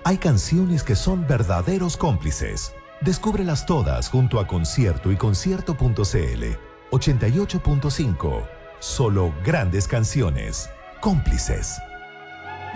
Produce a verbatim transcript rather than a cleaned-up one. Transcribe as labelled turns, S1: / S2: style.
S1: Hay canciones que son verdaderos cómplices. Descúbrelas todas junto a Concierto y concierto punto cl. ochenta y ocho punto cinco. Solo grandes canciones. Cómplices.